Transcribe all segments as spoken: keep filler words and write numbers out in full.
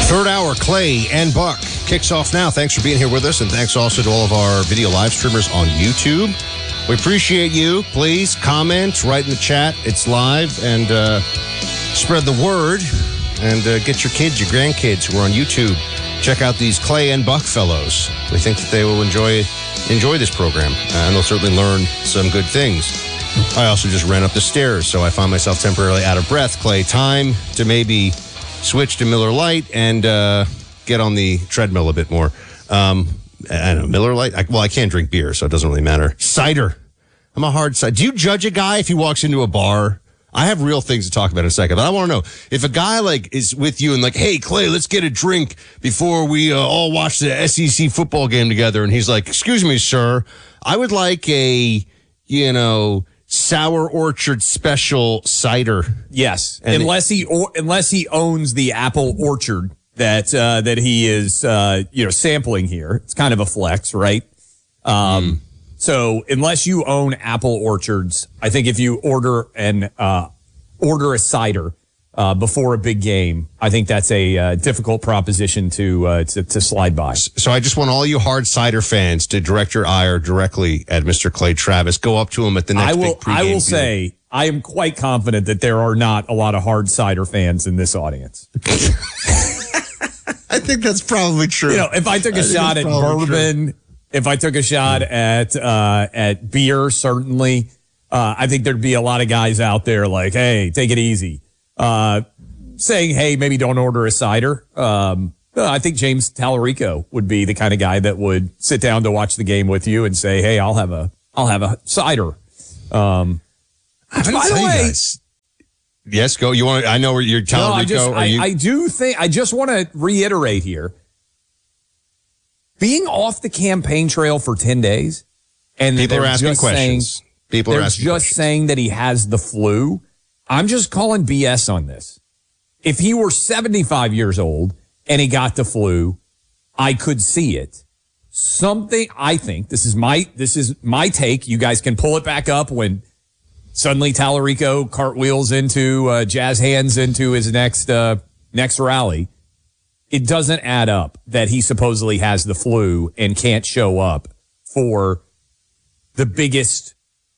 Third hour, Clay and Buck kicks off now. Thanks for being here with us, and thanks also to all of our video live streamers on YouTube. We appreciate you. Please comment, write in the chat. It's live, and uh, spread the word, and uh, get your kids, your grandkids who are on YouTube. Check out these Clay and Buck fellows. We think that they will enjoy enjoy this program, uh, and they'll certainly learn some good things. I also just ran up the stairs, so I found myself temporarily out of breath. Clay, time to maybe switch to Miller Lite and uh, get on the treadmill a bit more. Um, I don't know, Miller Lite? I, well, I can't drink beer, so it doesn't really matter. Cider. I'm a hard cider. Do you judge a guy if he walks into a bar? I have real things to talk about in a second, but I want to know, if a guy like is with you and like, hey, Clay, let's get a drink before we uh, all watch the S E C football game together, and he's like, excuse me, sir, I would like a, you know, Sour Orchard special cider. Yes, and unless it, he or, unless he owns the apple orchard that uh, that he is uh, you know sampling here. It's kind of a flex, right? Um, mm. So unless you own apple orchards, I think if you order an uh, order a cider uh, before a big game, I think that's a uh, difficult proposition to, uh, to to slide by. So I just want all you hard cider fans to direct your ire directly at Mister Clay Travis. Go up to him at the next I will, big pregame I will deal. say, I am quite confident that there are not a lot of hard cider fans in this audience. I think that's probably true. You know, if I took a I shot at bourbon, true. if I took a shot mm. at uh, at beer, certainly, uh, I think there'd be a lot of guys out there like, hey, take it easy. Uh, saying, hey, maybe don't order a cider. Um, I think James Tallarico would be the kind of guy that would sit down to watch the game with you and say, hey, I'll have a, I'll have a cider. Um, by the way, guys. Yes, go. You want to, I know where you're Tallarico. No, I, just, I, you? I do think, I just want to reiterate here, being off the campaign trail for ten days and people are asking questions. Saying, people are asking just questions. saying that he has the flu. I'm just calling B S on this. If he were seventy-five years old and he got the flu, I could see it. Something, I think, this is my, this is my take. You guys can pull it back up when suddenly Tallarico cartwheels into, uh, jazz hands into his next, uh, next rally. It doesn't add up that he supposedly has the flu and can't show up for the biggest,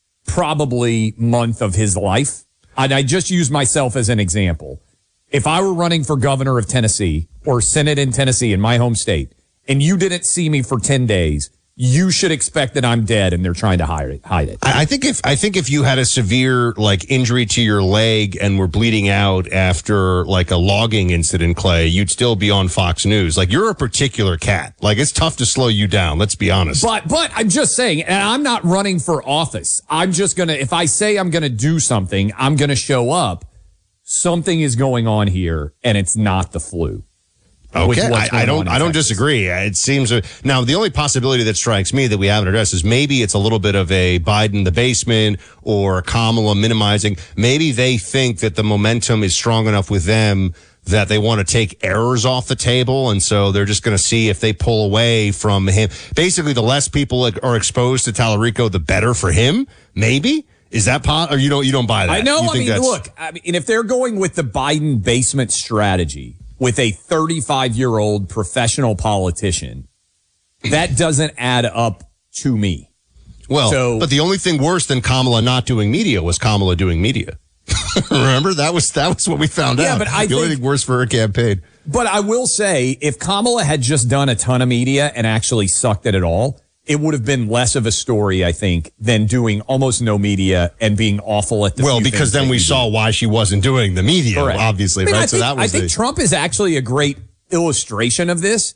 probably, month of his life. And I just use myself as an example. If I were running for governor of Tennessee or Senate in Tennessee in my home state, and you didn't see me for ten days, you should expect that I'm dead and they're trying to hide it. Hide it. I think if I think if you had a severe like injury to your leg and were bleeding out after like a logging incident, Clay, you'd still be on Fox News. Like, you're a particular cat. Like, it's tough to slow you down. Let's be honest. But but I'm just saying, and I'm not running for office. I'm just gonna, if I say I'm gonna do something, I'm gonna show up. Something is going on here, and it's not the flu. Okay, I, I don't. I don't disagree. It seems uh, now the only possibility that strikes me that we haven't addressed is maybe it's a little bit of a Biden the basement or Kamala minimizing. Maybe they think that the momentum is strong enough with them that they want to take errors off the table, and so they're just going to see if they pull away from him. Basically, the less people are exposed to Tallarico, the better for him. Maybe. Is that pot, or you don't you don't buy that? I know. You I mean, look. I mean, if they're going with the Biden basement strategy with a thirty-five-year-old professional politician, that doesn't add up to me. Well, so, but the only thing worse than Kamala not doing media was Kamala doing media. Remember, that was that was what we found yeah, out. But I the think, only thing worse for her campaign. But I will say, if Kamala had just done a ton of media and actually sucked at it all, it would have been less of a story, I think, than doing almost no media and being awful at the well, because then we saw do. why she wasn't doing the media, Correct. obviously, I mean, right? I so think, that was. I think the, Trump is actually a great illustration of this.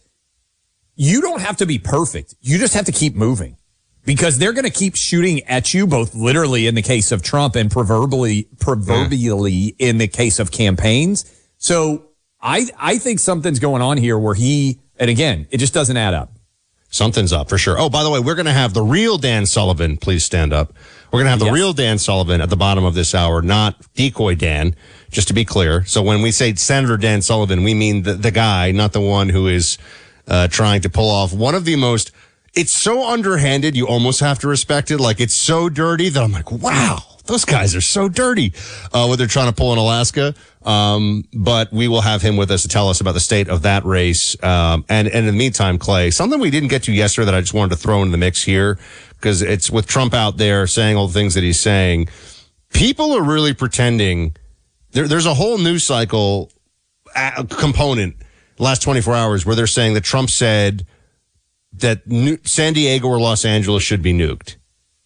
You don't have to be perfect. You just have to keep moving, because they're going to keep shooting at you, both literally in the case of Trump and proverbially, proverbially yeah. in the case of campaigns. So I, I think something's going on here where he, and again, it just doesn't add up. Something's up for sure. Oh, by the way, we're going to have the real Dan Sullivan. Please stand up. We're going to have the yes. real Dan Sullivan at the bottom of this hour, not decoy Dan, just to be clear. So when we say Senator Dan Sullivan, we mean the, the guy, not the one who is uh, trying to pull off one of the most, it's so underhanded, you almost have to respect it. Like, it's so dirty that I'm like, wow, those guys are so dirty. Uh, what they're trying to pull in Alaska. Um, but we will have him with us to tell us about the state of that race. Um, and, and in the meantime, Clay, something we didn't get to yesterday that I just wanted to throw in the mix here, because it's with Trump out there saying all the things that he's saying. People are really pretending there, there's a whole news cycle uh, component last twenty-four hours where they're saying that Trump said that New, San Diego or Los Angeles should be nuked.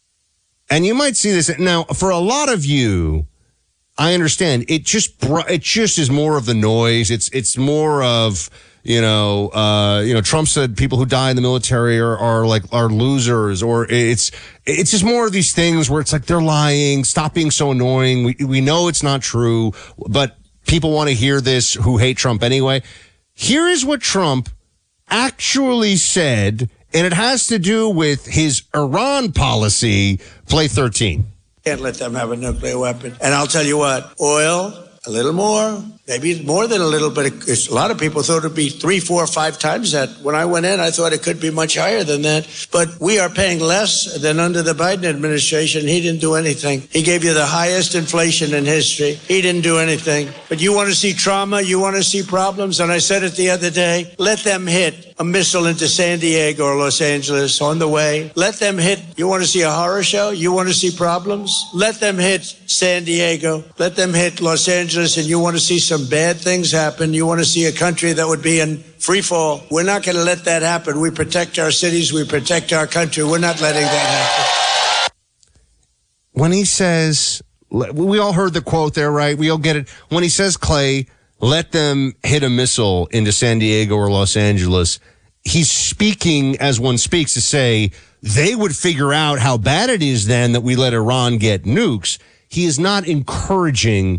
And you might see this now for a lot of you. I understand it just it just is more of the noise. It's it's more of, you know, uh, you know, Trump said people who die in the military are, are like are losers, or it's it's just more of these things where it's like they're lying. Stop being so annoying. We we know it's not true, but people want to hear this who hate Trump anyway. Here is what Trump actually said, and it has to do with his Iran policy. Play thirteen. Can't let them have a nuclear weapon. And I'll tell you what, oil, a little more, maybe more than a little, but it, a lot of people thought it'd be three, four, five times that. When I went in, I thought it could be much higher than that. But we are paying less than under the Biden administration. He didn't do anything. He gave you the highest inflation in history. He didn't do anything. But you want to see trauma, you want to see problems, and I said it the other day, let them hit a missile into San Diego or Los Angeles on the way. Let them hit. You want to see a horror show? You want to see problems? Let them hit San Diego. Let them hit Los Angeles, and you want to see some bad things happen. You want to see a country that would be in free fall. We're not going to let that happen. We protect our cities. We protect our country. We're not letting that happen. When he says, we all heard the quote there, right? We all get it. When he says, Clay, let them hit a missile into San Diego or Los Angeles, he's speaking as one speaks to say they would figure out how bad it is then that we let Iran get nukes. He is not encouraging